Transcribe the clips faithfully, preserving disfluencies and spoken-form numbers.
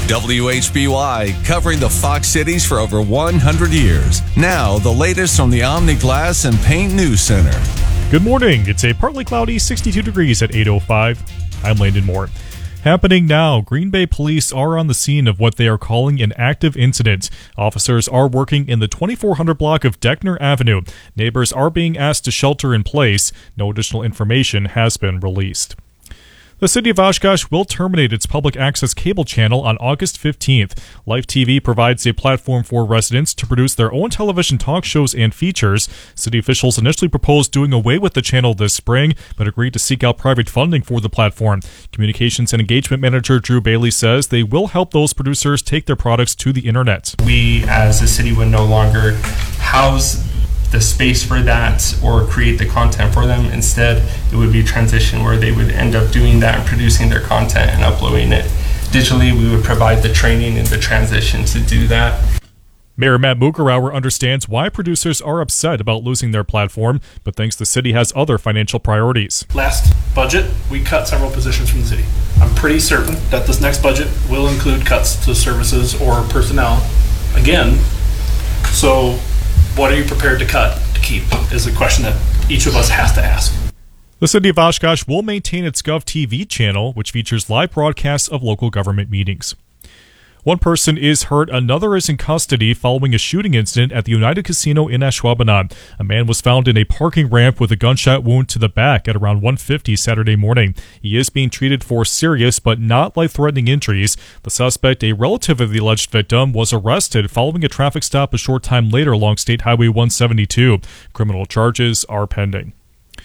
W H B Y, covering the Fox Cities for over one hundred years. Now, the latest from the Omni Glass and Paint News Center. Good morning. It's a partly cloudy sixty-two degrees at eight oh five. I'm Landon Moore. Happening now, Green Bay police are on the scene of what they are calling an active incident. Officers are working in the twenty-four hundred block of Deckner Avenue. Neighbors are being asked to shelter in place. No additional information has been released. The city of Oshkosh will terminate its public access cable channel on August fifteenth. Life T V provides a platform for residents to produce their own television talk shows and features. City officials initially proposed doing away with the channel this spring, but agreed to seek out private funding for the platform. Communications and Engagement Manager Drew Bailey says they will help those producers take their products to the internet. We, as a city, would no longer house the space for that or create the content for them. Instead, it would be a transition where they would end up doing that and producing their content and uploading it digitally. We would provide the training and the transition to do that. Mayor Matt Mugerauer understands why producers are upset about losing their platform, but thinks the city has other financial priorities. Last budget, we cut several positions from the city. I'm pretty certain that this next budget will include cuts to services or personnel again. So what are you prepared to cut to keep is a question that each of us has to ask. The city of Oshkosh will maintain its Gov T V channel, which features live broadcasts of local government meetings. One person is hurt, another is in custody following a shooting incident at the United Casino in Ashwaubenon. A man was found in a parking ramp with a gunshot wound to the back at around one fifty Saturday morning. He is being treated for serious but not life-threatening injuries. The suspect, a relative of the alleged victim, was arrested following a traffic stop a short time later along State Highway one seventy-two. Criminal charges are pending.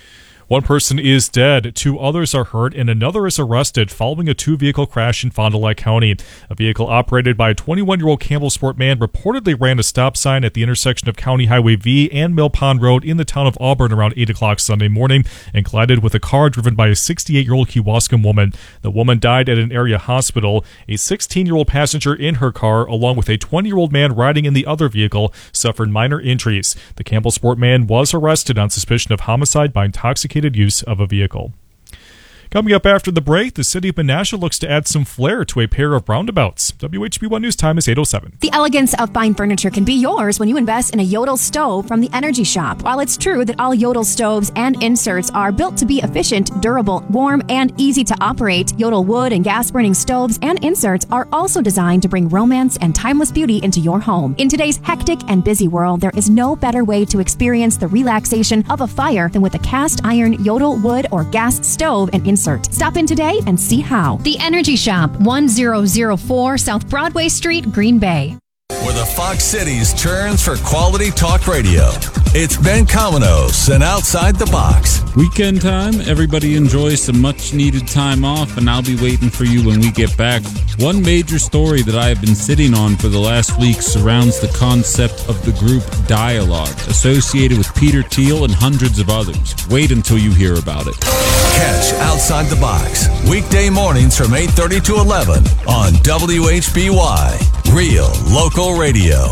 One person is dead, two others are hurt, and another is arrested following a two-vehicle crash in Fond du Lac County. A vehicle operated by a twenty-one-year-old Campbellsport man reportedly ran a stop sign at the intersection of County Highway V and Mill Pond Road in the town of Auburn around eight o'clock Sunday morning and collided with a car driven by a sixty-eight-year-old Kewaskum woman. The woman died at an area hospital. A sixteen-year-old passenger in her car, along with a twenty-year-old man riding in the other vehicle, suffered minor injuries. The Campbellsport man was arrested on suspicion of homicide by intoxicated use of a vehicle. Coming up after the break, the city of Menasha looks to add some flair to a pair of roundabouts. W H B one News time is eight oh seven. The elegance of fine furniture can be yours when you invest in a Yodel stove from the Energy Shop. While it's true that all Yodel stoves and inserts are built to be efficient, durable, warm, and easy to operate, Yodel wood and gas-burning stoves and inserts are also designed to bring romance and timeless beauty into your home. In today's hectic and busy world, there is no better way to experience the relaxation of a fire than with a cast iron Yodel wood or gas stove and insert. Stop in today and see how. The Energy Shop, one thousand four South Broadway Street, Green Bay. Where the Fox Cities turns for quality talk radio. It's Ben Cominos and Outside the Box. Weekend time, everybody enjoys some much-needed time off, and I'll be waiting for you when we get back. One major story that I have been sitting on for the last week surrounds the concept of the group Dialogue, associated with Peter Thiel and hundreds of others. Wait until you hear about it. Catch Outside the Box, weekday mornings from eight thirty to eleven on W H B Y, Real Local Radio.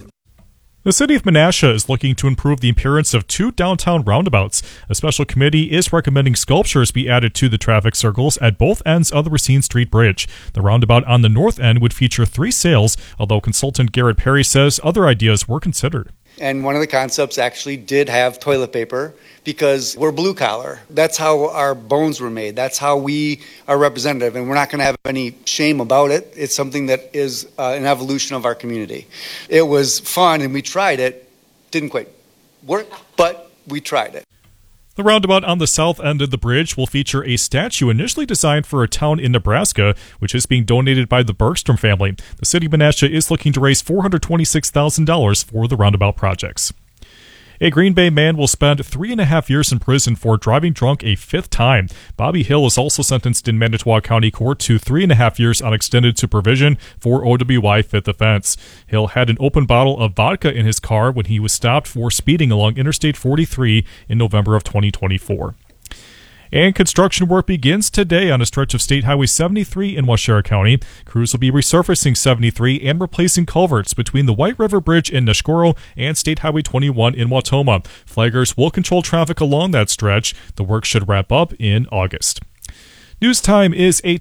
The city of Menasha is looking to improve the appearance of two downtown roundabouts. A special committee is recommending sculptures be added to the traffic circles at both ends of the Racine Street Bridge. The roundabout on the north end would feature three sails, although consultant Garrett Perry says other ideas were considered. And one of the concepts actually did have toilet paper because we're blue collar. That's how our bones were made. That's how we are representative, and we're not going to have any shame about it. It's something that is uh, an evolution of our community. It was fun, and we tried it. Didn't quite work, but we tried it. The roundabout on the south end of the bridge will feature a statue initially designed for a town in Nebraska, which is being donated by the Bergstrom family. The city of Menasha is looking to raise four hundred twenty-six thousand dollars for the roundabout projects. A Green Bay man will spend three and a half years in prison for driving drunk a fifth time. Bobby Hill is also sentenced in Manitowoc County Court to three and a half years on extended supervision for O W I fifth offense. Hill had an open bottle of vodka in his car when he was stopped for speeding along Interstate forty-three in November of twenty twenty-four. And construction work begins today on a stretch of State Highway seventy-three in Waushara County. Crews will be resurfacing seventy-three and replacing culverts between the White River Bridge in Neshkoro and State Highway twenty-one in Wautoma. Flaggers will control traffic along that stretch. The work should wrap up in August. News time is eight